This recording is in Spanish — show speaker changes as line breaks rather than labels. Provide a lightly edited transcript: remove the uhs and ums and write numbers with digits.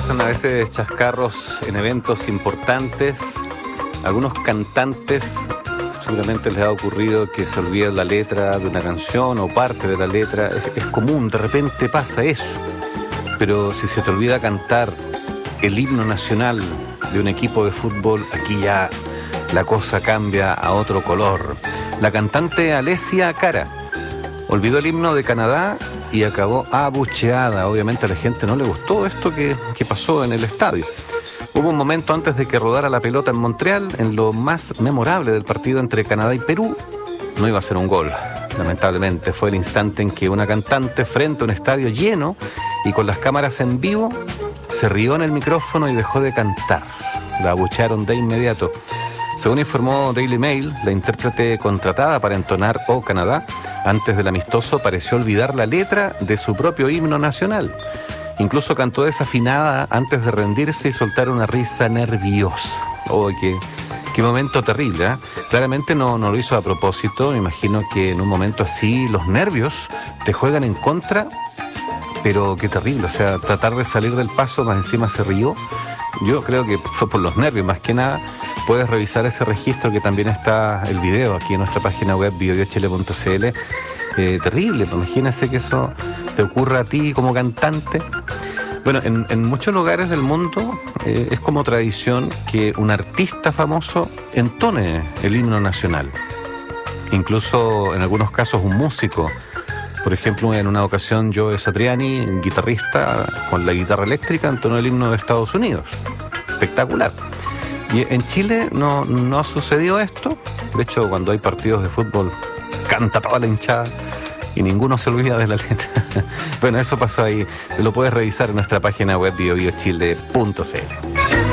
pasan a veces chascarros en eventos importantes. Algunos cantantes seguramente les ha ocurrido que se olvida la letra de una canción o parte de la letra. Es común, de repente pasa eso. Pero si se te olvida cantar el himno nacional de un equipo de fútbol, aquí ya la cosa cambia a otro color. La cantante Alessia Cara olvidó el himno de Canadá y acabó abucheada. Obviamente a la gente no le gustó esto que pasó en el estadio. Hubo un momento antes de que rodara la pelota en Montreal, en lo más memorable del partido entre Canadá y Perú. No iba a ser un gol, lamentablemente. Fue el instante en que una cantante, frente a un estadio lleno y con las cámaras en vivo, se rió en el micrófono y dejó de cantar. La abuchearon de inmediato. Según informó Daily Mail, la intérprete contratada para entonar "Oh Canadá" antes del amistoso pareció olvidar la letra de su propio himno nacional. Incluso cantó desafinada antes de rendirse y soltar una risa nerviosa. Oh, qué momento terrible, ¿eh? Claramente no lo hizo a propósito. Me imagino que en un momento así los nervios te juegan en contra, pero qué terrible. O sea, tratar de salir del paso, más encima se rió. Yo creo que fue por los nervios, más que nada. Puedes revisar ese registro, que también está el video aquí en nuestra página web biobiochile.cl. Terrible, pues imagínese que eso te ocurra a ti como cantante. Bueno, en muchos lugares del mundo es como tradición que un artista famoso entone el himno nacional. Incluso en algunos casos un músico. Por ejemplo, en una ocasión Joe Satriani, guitarrista, con la guitarra eléctrica, entonó el himno de Estados Unidos. Espectacular. Y en Chile no sucedió esto. De hecho, cuando hay partidos de fútbol, canta toda la hinchada y ninguno se olvida de la letra. Bueno, eso pasó ahí. Lo puedes revisar en nuestra página web biobiochile.cl.